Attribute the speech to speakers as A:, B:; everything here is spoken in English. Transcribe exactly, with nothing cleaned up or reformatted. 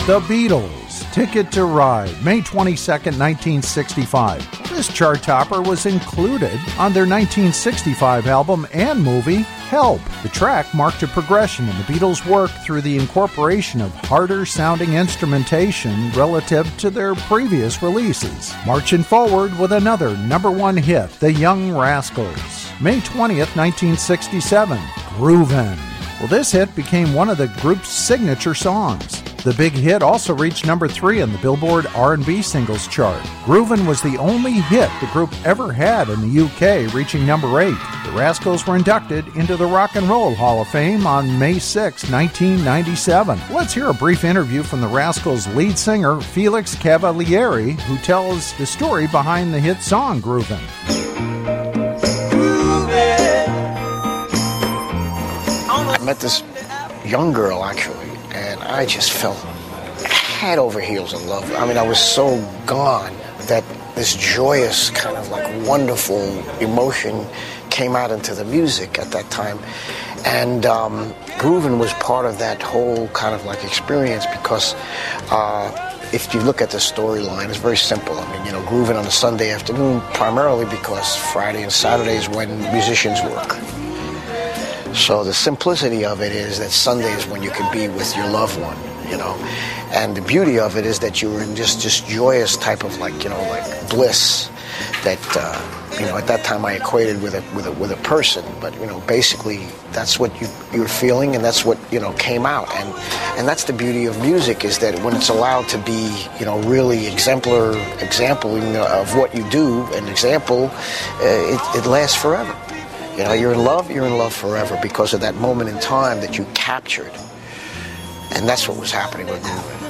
A: The Beatles, Ticket to Ride, May twenty-second, nineteen sixty-five. This chart topper was included on their nineteen sixty-five album and movie, Help. The track marked a progression in the Beatles' work through the incorporation of harder-sounding instrumentation relative to their previous releases. Marching forward with another number one hit, The Young Rascals, May twentieth, nineteen sixty-seven, Groovin'. Well, this hit became one of the group's signature songs. The big hit also reached number three in the Billboard R and B singles chart. Groovin' was the only hit the group ever had in the U K, reaching number eight. The Rascals were inducted into the Rock and Roll Hall of Fame on May sixth, nineteen ninety-seven. Let's hear a brief interview from the Rascals' lead singer, Felix Cavaliere, who tells the story behind the hit song Groovin'.
B: I met this young girl, actually, and I just fell head over heels in love. I mean, I was so gone that this joyous kind of like wonderful emotion came out into the music at that time. And um, Groovin' was part of that whole kind of like experience because uh, if you look at the storyline, it's very simple. I mean, you know, Groovin' on a Sunday afternoon, primarily because Friday and Saturday is when musicians work. So the simplicity of it is that Sunday is when you can be with your loved one, you know. And the beauty of it is that you were in just just joyous type of like, you know, like bliss that, uh, you know, at that time I equated with a with a with a person. But, you know, basically that's what you you're feeling and that's what, you know, came out. And and that's the beauty of music is that when it's allowed to be, you know, really exemplar, exampling of what you do, an example, uh, it, it lasts forever. You know, you're in love, you're in love forever because of that moment in time that you captured. And that's what was happening with Groovin'.